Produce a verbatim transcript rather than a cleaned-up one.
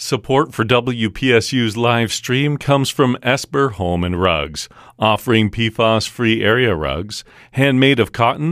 Support for W P S U's live stream comes from Esper Home and Rugs, offering P FAS-free area rugs, handmade of cotton,